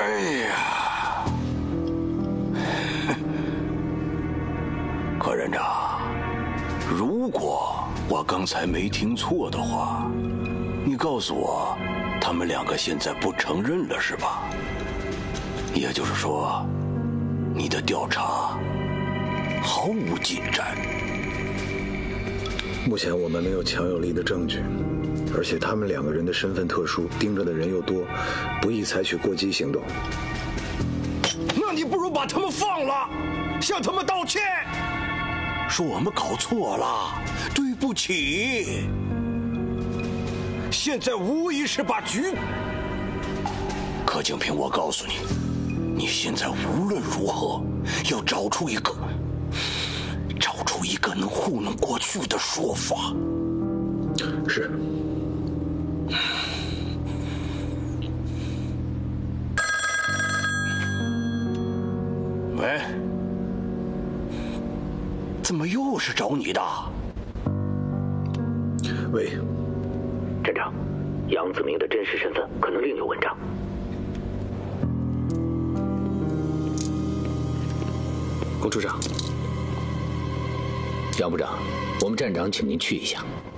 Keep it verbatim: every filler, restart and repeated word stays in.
哎呀，柯院长，如果我刚才没听错的话，你告诉我，他们两个现在不承认了是吧？也就是说，你的调查毫无进展。 目前我们没有强有力的证据，而且他们两个人的身份特殊，盯着的人又多，不宜采取过激行动。 那你不如把他们放了，向他们道歉，说我们搞错了，对不起。现在无疑是把局……柯景平，我告诉你，你现在无论如何要找出一个。找出一个能糊弄过去的说法。 是。 喂，怎么又是找你的？ 喂， 站长，杨子明的真实身份可能另有文章。龚处长。杨部长，我们站长请您去一下。